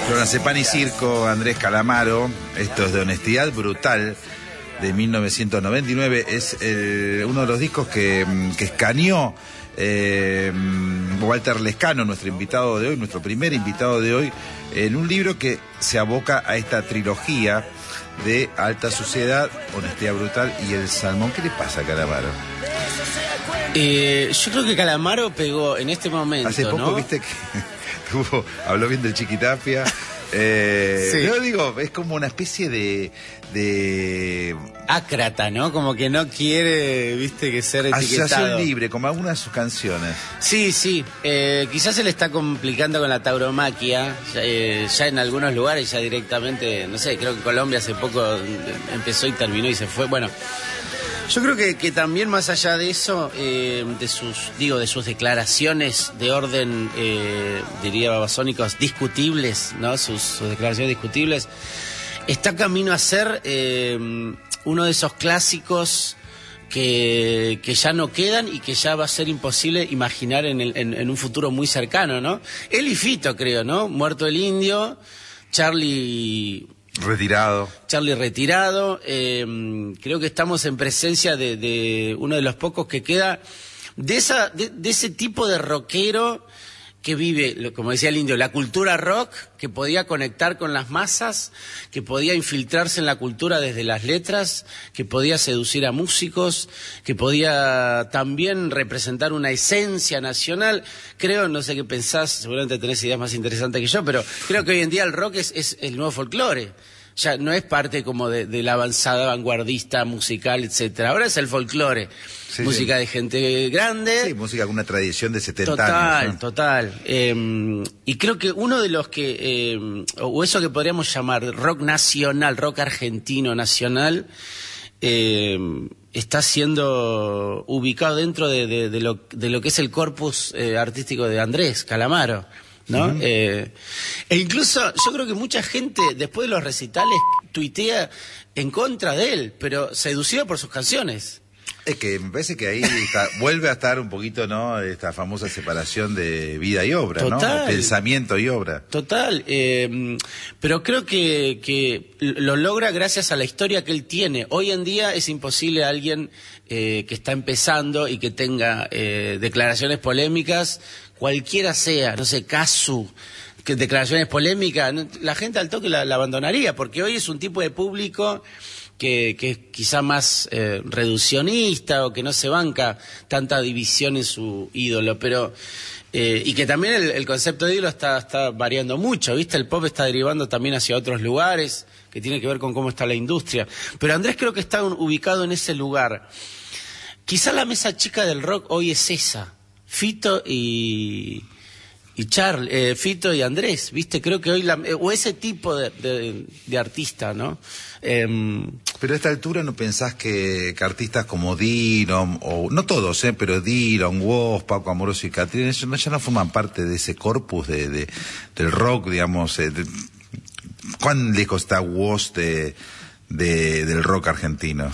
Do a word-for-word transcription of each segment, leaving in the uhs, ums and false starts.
Clorazepam y Circo, Andrés Calamaro. Esto es de Honestidad Brutal, de mil novecientos noventa y nueve. Es eh, uno de los discos que, que escaneó eh, Walter Lescano, nuestro invitado de hoy, nuestro primer invitado de hoy, en un libro que se aboca a esta trilogía de Alta Suciedad, Honestidad Brutal y El Salmón. ¿Qué le pasa a Calamaro? Eh, yo creo que Calamaro pegó en este momento, Hace poco, ¿no? viste que tuvo, habló bien del Chiquitapia. Eh, sí. Yo digo, es como una especie de... de ácrata, ¿no? Como que no quiere, viste, que ser etiquetado. Asociación libre, como algunas de sus canciones. Sí, sí. Eh, quizás se le está complicando con la tauromaquia. Ya, eh, ya en algunos lugares, ya directamente, no sé, creo que Colombia hace poco empezó y terminó y se fue. Bueno, yo creo que, que también más allá de eso, eh, de sus, digo, de sus declaraciones de orden, eh, diría babasónicos, discutibles, ¿no? Sus, sus declaraciones discutibles, está camino a ser eh, uno de esos clásicos que, que ya no quedan y que ya va a ser imposible imaginar en, el, en, en un futuro muy cercano, ¿no? Él y Fito, creo, ¿no? Muerto el indio, Charlie... Retirado. Charlie retirado. Eh, creo que estamos en presencia de, de uno de los pocos que queda de, esa, de, de ese tipo de rockero que vive, como decía el indio, la cultura rock, que podía conectar con las masas, que podía infiltrarse en la cultura desde las letras, que podía seducir a músicos, que podía también representar una esencia nacional. Creo, no sé qué pensás, seguramente tenés ideas más interesantes que yo, pero creo que hoy en día el rock es, es el nuevo folclore. Ya no es parte como de, de la avanzada vanguardista musical, etcétera. Ahora es el folclore. Sí, música sí. de gente grande. Sí, música con una tradición de setenta total, años. ¿no? Total, total. Eh, y creo que uno de los que, eh, o eso que podríamos llamar rock nacional, rock argentino nacional, eh, está siendo ubicado dentro de, de, de, lo, de lo que es el corpus eh, artístico de Andrés Calamaro. ¿No? Uh-huh. eh, e incluso yo creo que mucha gente después de los recitales tuitea en contra de él, pero seducido por sus canciones. Es que me parece que ahí está, vuelve a estar un poquito, ¿no? Esta famosa separación de vida y obra, total, ¿no? Pensamiento y obra. Total, eh, pero creo que, que lo logra gracias a la historia que él tiene. Hoy en día es imposible a alguien eh, que está empezando y que tenga eh, declaraciones polémicas, cualquiera sea, no sé, Casu, que declaraciones polémicas, la gente al toque la, la abandonaría, porque hoy es un tipo de público que, que es quizá más eh, reduccionista o que no se banca tanta división en su ídolo, pero eh, y que también el, el concepto de ídolo está, está variando mucho, ¿viste? El pop está derivando también hacia otros lugares, que tiene que ver con cómo está la industria, pero Andrés creo que está un, ubicado en ese lugar. Quizá la mesa chica del rock hoy es esa, Fito y... y Charles, eh, Fito y Andrés, ¿viste? Creo que hoy, la, o ese tipo de, de, de artista, ¿no? Eh, pero a esta altura no pensás que, que artistas como Dylan, o no todos, ¿eh? Pero Dylan, Woz, Paco Amoroso y Catrina, ya no, ya no forman parte de ese corpus de, de, del rock, digamos. Eh, de, ¿Cuán lejos está Woz de, de, del rock argentino?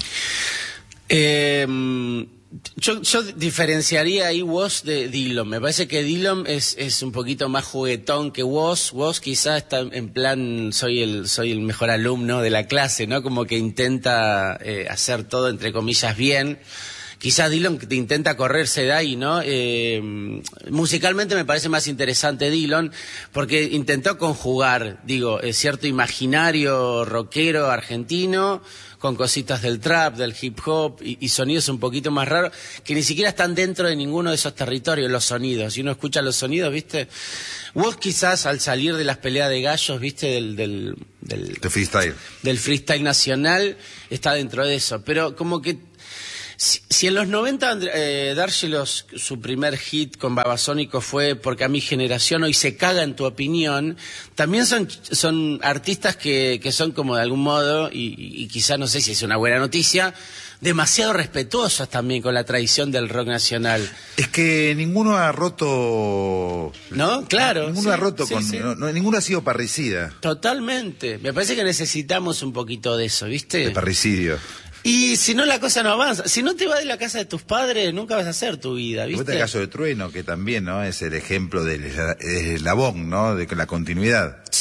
Eh... Yo, yo diferenciaría ahí Woz de Dylan. Me parece que Dylan es, es un poquito más juguetón que Woz. Woz quizás está en plan, soy el, soy el mejor alumno de la clase, ¿no? Como que intenta eh, hacer todo, entre comillas, bien. Quizás Dylan te intenta correrse de ahí, ¿no? Eh, musicalmente me parece más interesante Dylan, porque intentó conjugar, digo, eh, cierto imaginario rockero argentino con cositas del trap, del hip hop y, y sonidos un poquito más raros, que ni siquiera están dentro de ninguno de esos territorios, los sonidos. Si uno escucha los sonidos, ¿viste? Vos quizás al salir de las peleas de gallos, ¿viste? Del, del, del, de freestyle. Del freestyle nacional, está dentro de eso. Pero como que Si, si en los noventa eh, Dárgelos, su primer hit con Babasónico fue Porque a mi generación hoy se caga en tu opinión, también son, son artistas que, que son como de algún modo, y, y quizá no sé si es una buena noticia, demasiado respetuosos también con la tradición del rock nacional. Es que ninguno ha roto... ¿No? Claro. Ninguno sí, ha roto sí, con... sí. No, no, ninguno ha sido parricida. Totalmente. Me parece que necesitamos un poquito de eso, ¿viste? De parricidio. Y si no, la cosa no avanza. Si no te vas de la casa de tus padres, nunca vas a hacer tu vida, ¿viste? Está el caso de Trueno, que también, ¿no? Es el ejemplo del eslabón, ¿no? De la continuidad. Sí.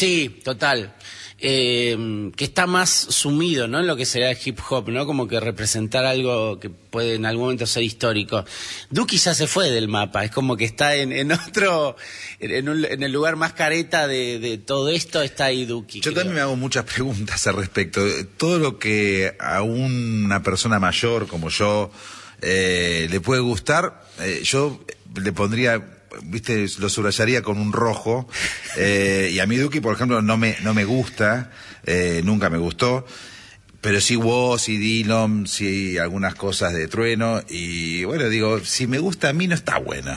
Sí, total. Eh, que está más sumido, ¿no?, en lo que será el hip hop, ¿no? Como que representar algo que puede en algún momento ser histórico. Duki ya se fue del mapa, es como que está en, en otro, en, un, en el lugar más careta de, de todo esto, está ahí Duki. Yo creo. también me hago muchas preguntas al respecto. Todo lo que a una persona mayor como yo eh, le puede gustar, eh, yo le pondría... viste, lo subrayaría con un rojo, eh, y a mí Duki, por ejemplo, no me no me gusta, eh, nunca me gustó, pero sí Woz y Dillom, sí algunas cosas de Trueno, y bueno, digo, si me gusta a mí no está bueno.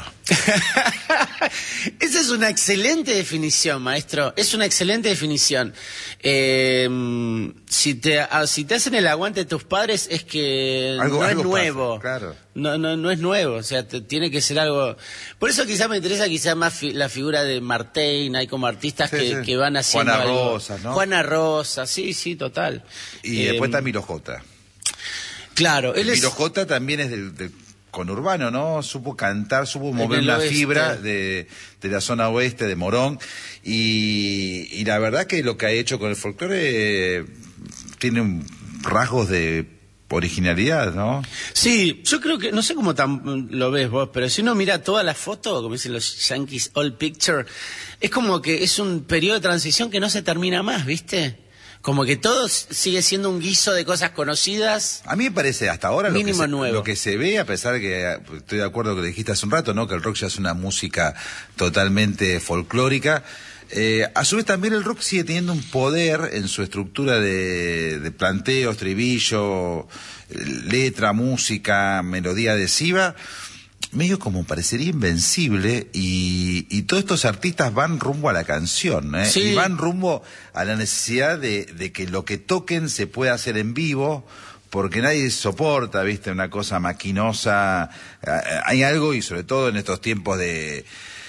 Esa es una excelente definición, maestro. Es una excelente definición. Eh, si te ah, si te hacen el aguante de tus padres es que Algo- no es algo nuevo. pasa, claro. No, no, no es nuevo. O sea, te- tiene que ser algo. Por eso quizás me interesa quizás más fi- la figura de Martín. Hay como artistas Sí, que, sí. que van haciendo Juana algo. Rosas, ¿no? Juana Rosa, sí, sí, total. Y Eh, después está Miro J. Claro, él es. Miro J también es del, del conurbano, ¿no? Supo cantar, supo En mover el una oeste. fibra de, de la zona oeste, de Morón, y, y la verdad que lo que ha hecho con el folclore eh, tiene un- rasgos de originalidad, ¿no? Sí, yo creo que, no sé cómo tan, lo ves vos, pero si uno mira toda la foto, como dicen los Yankees, all picture, es como que es un periodo de transición que no se termina más, ¿viste? Como que todo sigue siendo un guiso de cosas conocidas. A mí me parece hasta ahora lo que, Mínimo se, nuevo. lo que se ve, a pesar de que eh, estoy de acuerdo con lo que dijiste hace un rato, ¿no? Que el rock ya es una música totalmente folclórica. Eh, a su vez también el rock sigue teniendo un poder en su estructura de, de planteo, estribillo, eh, letra, música, melodía adhesiva, medio como parecería invencible, y, y todos estos artistas van rumbo a la canción, ¿eh? Sí. Y van rumbo a la necesidad de, de que lo que toquen se pueda hacer en vivo, porque nadie soporta, viste, una cosa maquinosa. Eh, Hay algo, y sobre todo en estos tiempos de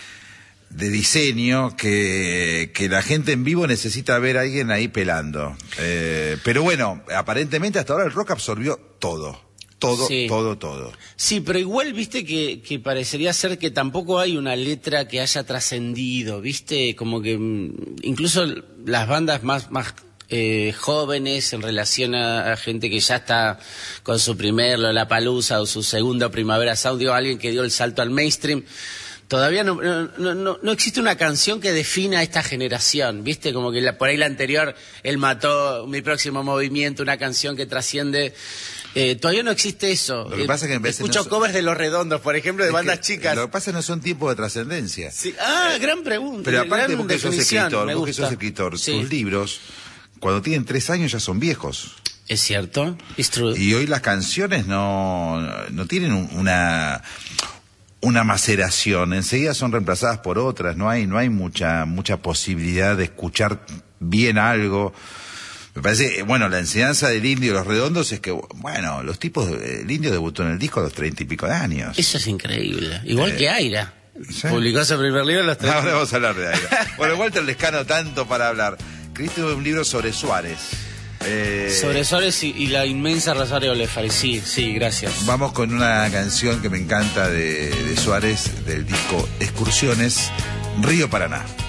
de diseño, que, que la gente en vivo necesita ver a alguien ahí pelando. Eh, pero bueno, aparentemente hasta ahora el rock absorbió todo. Todo, Sí. todo, todo. Sí, pero igual, viste, que, que parecería ser que tampoco hay una letra que haya trascendido, viste, como que mm, incluso las bandas más, más eh, jóvenes en relación a, a gente que ya está con su primer Lollapalooza o su segunda Primavera Sound, digo, alguien que dio el salto al mainstream. Todavía no, no, no, no existe una canción que defina a esta generación, ¿viste? Como que la, por ahí la anterior, él mató Mi Próximo Movimiento, una canción que trasciende. Eh, todavía no existe eso. Lo que pasa es que en veces Escucho no so- covers de Los Redondos, por ejemplo, de Es bandas que chicas. Lo que pasa es que no son tiempos de trascendencia. Sí. Ah, gran pregunta. Pero aparte, gran vos que sos definición, escritor, me vos que gusta. sos escritor, Sí. tus libros, cuando tienen tres años ya son viejos. Es cierto, it's true. Y hoy las canciones no, no tienen un- una una maceración, enseguida son reemplazadas por otras, no hay no hay mucha mucha posibilidad de escuchar bien algo. Me parece, bueno, la enseñanza del Indio y Los Redondos es que, bueno, los tipos, el Indio debutó en el disco a los treinta y pico de años. Eso es increíble. Igual Eh, que Aira. sí. Publicó su primer libro a los tres. Ahora vamos a hablar de aire. Bueno, Walter Lescano, tanto para hablar. Escribiste un libro sobre Suárez. Eh, Sobre Suárez y, y la inmensa Rosario Blefari. Sí, sí, gracias. Vamos con una canción que me encanta de, de Suárez, del disco Excursiones, Río Paraná.